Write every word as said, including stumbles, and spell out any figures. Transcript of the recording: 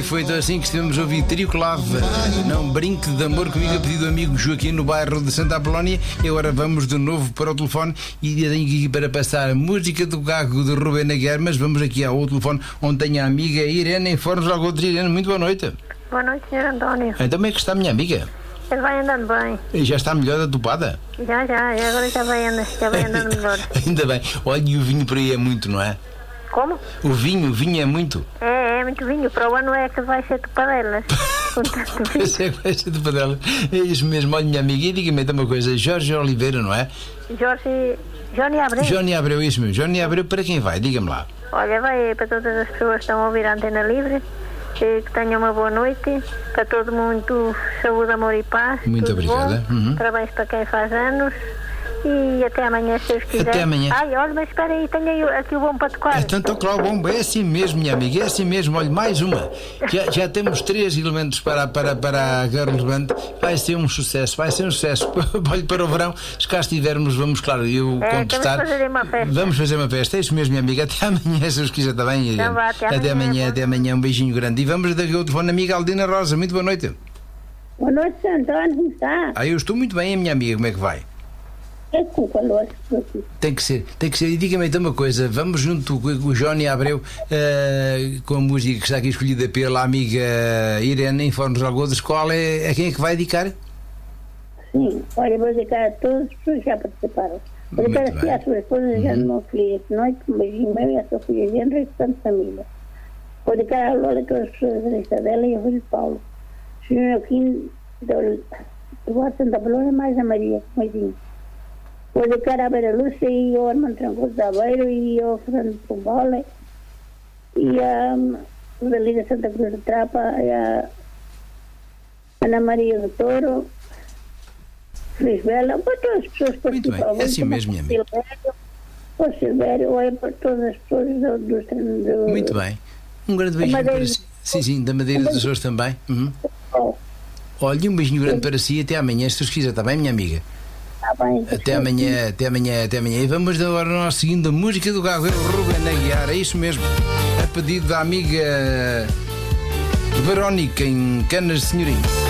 foi então assim que estivemos a ouvir Trio Clave, Não Brinque de Amor Comigo, a pedido do amigo Joaquim no bairro de Santa Apolónia. E agora vamos de novo para o telefone e tenho aqui para passar a música do Gago de Rubén Aguiar, mas vamos aqui ao telefone onde tenho a amiga Irene em Fornos Algodres. Irene, muito boa noite. Boa noite, senhor António. Então como é que está a minha amiga? Ele vai andando bem. E já está melhor da topada? Já, já, e agora já vai andando, já vai andando melhor. Ainda bem. Olha, e o vinho por aí é muito, não é? Como? O vinho, o vinho é muito. É, é muito vinho. Para o ano é que vai ser topadelas. Com tanto vinho. Isso é que vai ser topadela. É isso mesmo. Olha, minha amiga, e diga-me então uma coisa. Jorge Oliveira, não é? Jorge... Johnny Abreu. Johnny Abreu, isso mesmo. Johnny Abreu, para quem vai? Diga-me lá. Olha, vai para todas as pessoas que estão a ouvir a Antena Livre. Que tenham uma boa noite. Para todo mundo, saúde, amor e paz. Muito Tudo obrigada. bom. Uhum. Parabéns para quem faz anos. E até amanhã, se Deus quiser. Até amanhã. Ai, olha, mas espera aí, tenho aí aqui o bom para tocar. É tanto claro, bom, é assim mesmo, minha amiga, é assim mesmo. Olha, mais uma. Já, já temos três elementos para, para, para a Girl Band. Vai ser um sucesso, vai ser um sucesso. Olha, para o verão, se cá estivermos, vamos, claro, eu É, contestar. vamos fazer uma festa. Vamos fazer uma festa, é isso mesmo, minha amiga. Até amanhã, se Deus quiser, está bem? Então vá, até até amanhã, amanhã, bom. até amanhã. Um beijinho grande. E vamos daqui ao telefone, amiga Aldina Rosa. Muito boa noite. Boa noite, senhor António, como está? Ah, eu estou muito bem, a minha amiga, como é que vai? É com o calor aqui. Tem que ser, tem que ser. E diga-me então uma coisa, vamos junto com o Johnny Abreu uh, com a música que está aqui escolhida pela amiga Irene em Fornos Algodres. Qual é, a quem é que vai dedicar? Sim, olha, vou dedicar a todas as pessoas que já participaram. Vou dedicar Muito aqui bem. à sua esposa, já não filha de noite, um beijinho meu e à sua filha de Henrique, tanto família. Vou dedicar a Lola, aquelas pessoas da lista dela e a Rui Paulo. senhor Joaquim do Guarda Santa Apolónia, mais a Maria, coisinho. Vou dedicar à Vera Lúcia e ao Armando Trancoso da Aveiro e ao Fernando Pombole e à Rodalida Santa Cruz de Trapa e à Ana Maria do Toro, Feliz Bela, para todas as pessoas que Muito bem, participavam. é assim mesmo, minha amiga. Para o Silvério, ou é para todas as pessoas do, do, do Muito bem. Um grande beijinho Madeira. para si. Sim, sim, da Madeira dos Açores também. Uhum. Oh, Olha, um beijinho grande para si e até amanhã, se Deus quiser, está bem, minha amiga? está bem. Até amanhã, até amanhã, até amanhã. E vamos agora nós seguindo a música do Gago, é o Rubén Aguiar, é isso mesmo. A pedido da amiga Verónica em Canas de Senhorim.